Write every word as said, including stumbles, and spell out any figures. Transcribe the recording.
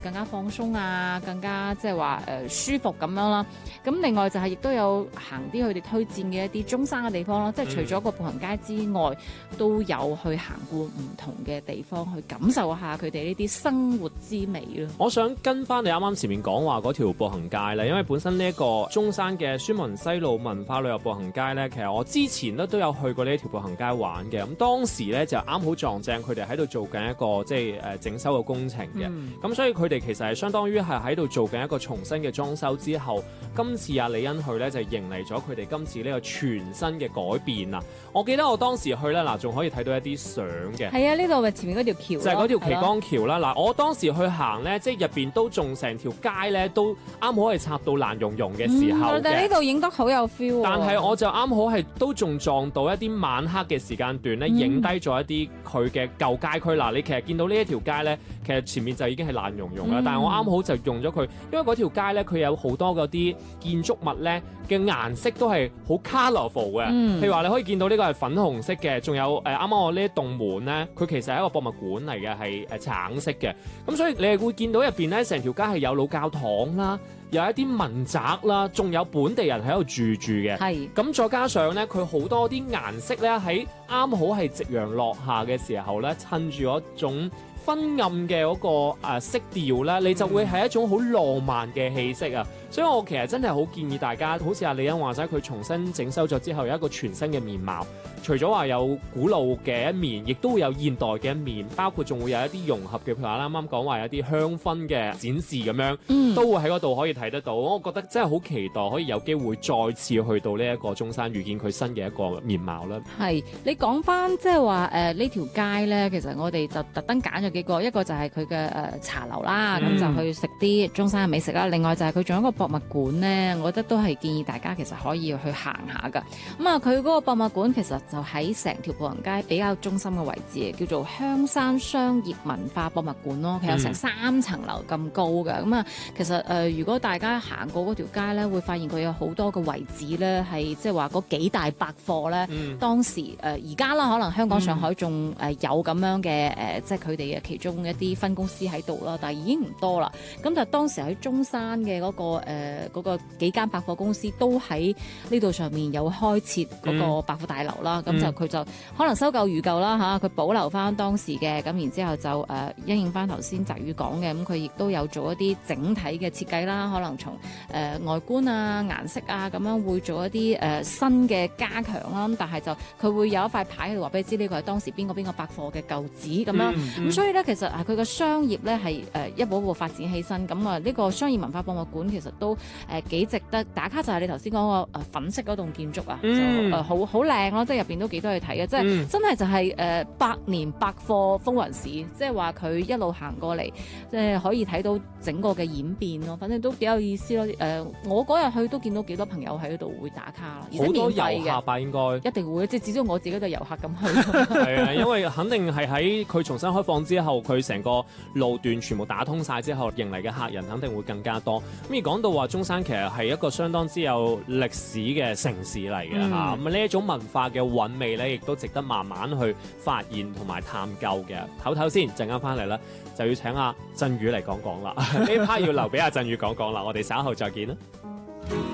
更加放鬆啊，更加即係話誒舒服咁樣啦。咁另外就係亦都有行啲佢哋推薦嘅一啲中山嘅地方啦，即係除咗個步行街之外，都有去行過唔同嘅地方，去感受下佢哋呢啲生活之美咯。 我想跟翻你啱啱前面講話嗰條步行街咧，因為本身呢一個中山嘅孫文西路文化旅遊步行街咧，其實我之前咧都有去過呢一條步行街玩嘅。咁當時咧就啱好撞正佢哋喺度做緊一個即係誒整修嘅工程嘅，咁、嗯、所以佢哋其實係相當於係喺度做緊一個重新嘅裝修之後，今次阿李欣去咧就迎嚟咗佢哋今次呢個全新嘅改變啊！我記得我當時去咧嗱，仲可以睇到一啲相嘅。 係啊，呢度咪前面嗰條橋， 就係嗰條旗杆橋啦。嗱，我當時去行咧，即係入邊都仲成條街咧，都啱好係插到爛溶溶嘅時候嘅、嗯、但係呢度影得好有 feel、啊。但係我就啱好係都仲撞到一啲晚黑嘅時間段咧，影低咗一啲佢嘅舊街區。嗱、嗯，你其實見到呢一條街咧，其實前面就已經係爛溶溶啦。嗯、但係我啱好就用咗佢，因為嗰條街咧，佢有好多嗰啲建築物咧嘅顏色都係好 colourful 嘅。嗯、譬如話你可以見到呢個係粉紅色嘅，仲有誒啱啱我呢一棟門咧，佢其實係一個博物館嚟嘅，係誒橙色嘅。咁所以你係會見到入邊咧，成條街係有老教堂啦，有一啲民宅啦，仲有本地人喺度住住嘅。係咁再加上咧，佢好多啲顏色咧喺啱好係夕陽落下嘅時候咧，襯住嗰種昏暗嘅嗰個誒色調咧，你就會係一種好浪漫嘅氣息啊！所以我其實真係好建議大家，好似阿李欣話齋，佢重新整修咗之後有一個全新嘅面貌。除咗話有古老嘅一面，亦都會有現代嘅一面，包括仲會有一啲融合嘅，譬如話啱啱講話有啲香薰嘅展示咁樣，嗯、都會喺嗰度可以睇得到。我覺得真係好期待可以有機會再次去到呢一個中山，遇見佢新嘅一個面貌啦。 係你講翻即係話誒呢條街咧，其實我哋就特登揀咗幾個，一個就係佢嘅誒茶樓啦，咁、嗯、就去食啲中山嘅美食啦。另外就係佢仲有一個博物館咧，我覺得都係建議大家其實可以去行下噶。咁啊，佢嗰個博物館其實就喺成條步行街比較中心嘅位置，叫做香山商業文化博物館咯。佢有成三層樓咁高嘅。咁啊，其實誒、呃，如果大家行過嗰條街咧，會發現佢有好多個位置咧，係即係話嗰幾大百貨咧。嗯、當時誒而家啦，可能香港、上海仲誒有咁樣嘅誒、呃，即係佢哋嘅其中一啲分公司喺度啦，但係已經唔多啦。咁但係當時喺中山嘅嗰、嗰個誒嗰、呃嗰個幾間百貨公司都喺呢度上面有開設嗰個百貨大樓啦。咁、嗯、就佢就可能收舊如舊啦嚇，佢保留翻當時嘅，咁然之後就誒、呃、因應翻頭先澤宇講嘅，咁佢亦都有做一啲整體嘅設計啦，可能從誒、呃、外觀啊、顏色啊咁樣會做一啲誒、呃、新嘅加強啦。咁但係就佢會有一塊牌喺度話俾你知呢個係當時邊個邊個百貨嘅舊址咁樣。咁、嗯嗯、所以咧其實啊佢個商業咧係誒一步一步發展起身。咁啊呢個商業文化博物館其實都誒幾、呃、值得打卡，就係你頭先講個誒粉色嗰棟建築啊，嗯、就誒好好靚咯，即係入邊都幾多去睇嘅，即係、嗯、真係就係、是、誒、呃、百年百貨風雲史，即係話佢一路行過嚟，即係可以睇到整個嘅演變咯。反正都幾有意思咯。誒、呃，我嗰日去都見到幾多朋友喺度會打卡啦， 好多遊客吧應該一定會，即係至少我自己都係遊客咁去。 係啊，因為肯定係喺佢重新開放之後，佢成個路段全部打通晒之後，迎嚟嘅客人肯定會更加多。咁而講到話中山其實係一個相當之有歷史嘅城市嚟嘅嚇，咁啊呢一種文化嘅韻味咧，亦都值得慢慢去發現同埋探究嘅。唞唞先，陣間翻嚟咧就要請阿振宇嚟講講啦。呢 part 要留俾阿振宇講講啦，我哋稍後再見啦。